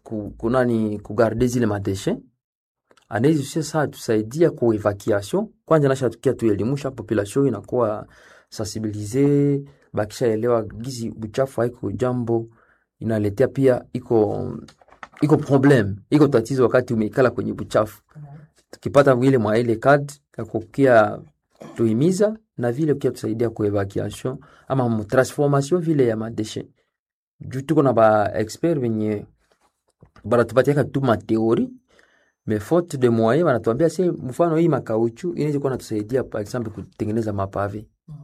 kunani kugarder zile madeshe. Anaweza sasa tusaidia kwa evacuation. Kwanza nasha tukia tuelimusha population inakuwa sensibiliser, bakisha elewa gizi buchafu haiko jambo inaletea pia iko problem, iko tatizo wakati umeikala kwenye buchafu. Tukipata vile mwa ile card kukia tuhimiza na vile kia tusaidia kwa evacuation ama transformation vile ya madeshe. Juu tuko na ba expert wenye baratupatia tu ma theorie, mais faute de moyens wanatuambia si mfano hii makauchu inaweza kuwa natusaidia par exemple kutengeneza mapave.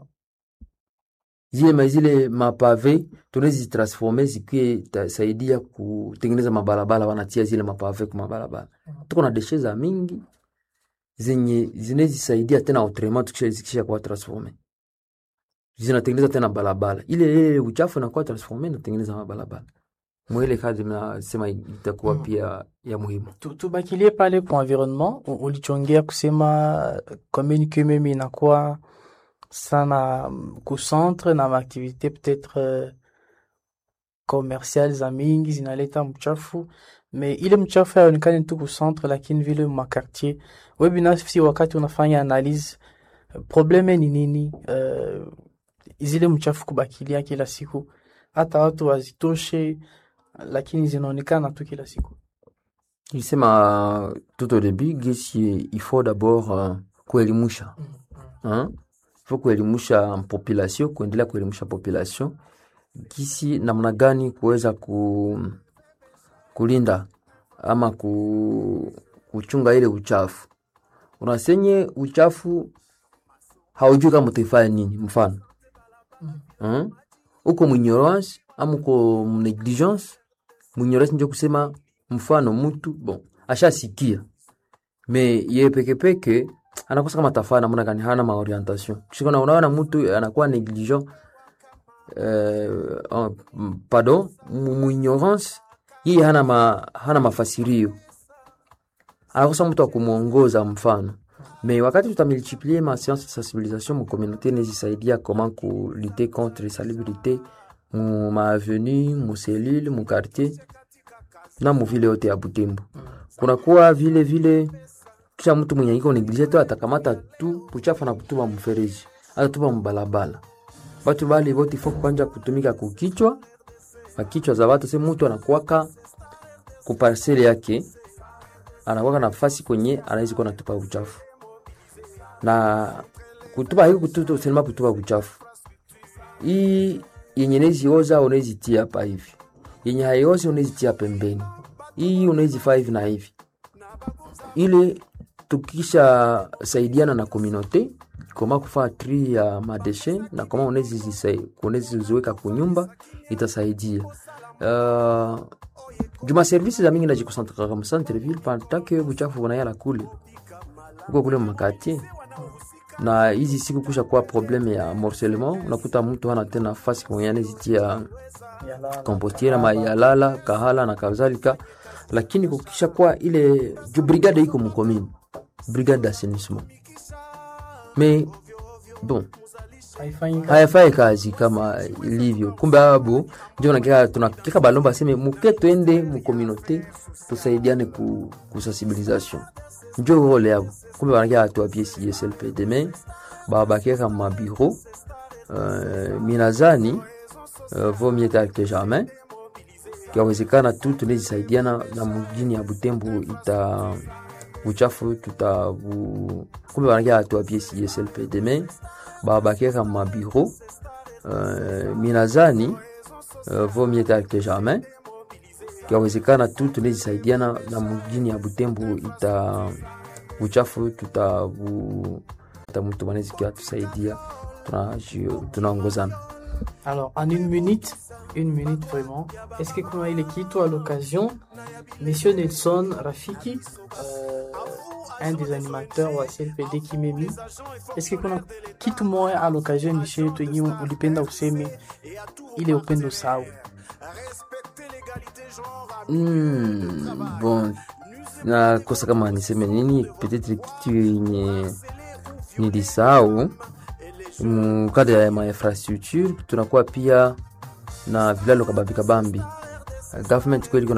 Zile mapave tunaweza transformer zikie tasaidia kutengeneza mabarabara, wanatia zile mapave kwa mabarabara. Tuko na déchets za mingi zenye zinaweza saidia tena autrement tukishia kwa transformer. Zinatengeneza tena barabara. Ile uchafu na kwa transformer na tengeneza mabarabara. Mwele kadri na sema itakuwa pia ya muhimu. Tubakilie pale kwa environnement, ulichongea kusema commune mimi inakuwa sana kucentre na activité peut-être commerciale za mingi zinaleta mchafu, mais ile mchafu haionekani tu kucentre lakini vile ma quartier. Wewe binafsi wakati unafanya analyse probleme ni nini? Zile mchafu kubakilia kila siku hata watu wazitoshe lakini zinaonekana tu kila siku. Ilisema tout au début il faut d'abord kuelimusha. Faut kuelimusha population, kuendelea kuelimusha population kisi namna gani kuweza kulinda ama kuchunga ile uchafu. Unasenye uchafu haujui kama utafanya nini mfano. Uko mignorance ama uko negligence. Mignorance ndio kusema mfano mtu ashasikia mais yeye peke anakosa kama tafana namna gani, hana maorientation. Kisha unaona mtu anakuwa negligent ignorance, yeye hana mafasirio, anakosa mtu akumuongoza mfano. Mais wakati tutamultiplier ma séance de sensibilisation mu communauté nezisaidia comment ku lutter contre salubrité mu ma avenue, mu cellule, mu quartier na mu vile yote ya Butembo. Kuna kuwa vile kisha mtu mwenye iko negligent tu atakamata tu uchafu na kutupa mfereji, atatupa mbalabala. Watu bali wote foko kwanza kutumika kukichwa, kichwa za watu. Sema mtu anakuwaka ku parcelle yake, anakuwaka nafasi kwenye anaweza kuwa natupa uchafu. Na kutupa hiyo kutupa sema kutupa uchafu. Hii yenye nezi oza unaweza tia hapa hivi. Yenye haiozi unaweza tia pembeni. Hii unaweza fanya hivi na hivi. Ile tukisha saidiana na communauté kama kufanya tri ya madeshe na kama unaweza ziweka kunyumba itasaidia. Juma service za mingi najikoncentra kama centre ville pendant que buchafu wanayala kule kule makati. Na hizi siku kusha kwa probleme ya morcellement, unakuta mtu hana tena nafasi kwa yana zitia compostiera mayalala kahala na kadhalika. Lakini kukisha kwa ile brigade iko mkomini, brigade d'assainissement, mais bon haifai kazi kama ilivyo. Kumbe hapo ndio tunakika balomba sema muke twende mu communauté tusaidiane ku sensibilisation. Ndio role yao. Kumbe wanakia watu wa PSLP demain babakia kama bureau minazani vaut mieux tard que jamais. Kiwezekana tu tunazisaidiana na mjini ya Butembo uchafu kumbe wanakia watu wa PSLP demain babakia kama bureau minazani vaut mieux tard que jamais. Kiwezekana tu tunazisaidiana na mjini ya Butembo uchafu mtu manezi kia tusaidia tunaongozana. Alors en une minute vraiment, est-ce que kuna ile kitu à l'occasion Monsieur Nelson Rafiki un des animateurs wa CLPD Kimemi, est-ce que kuna kitu moja à l'occasion monsieur tu ulipenda useme ile upendo sawa? Bon, na kosa kama niseme nini, peut-être kitu yenye nilisahau mkadri ya infrastructure. Tunakuwa pia na vilalo kabambi. Government kweli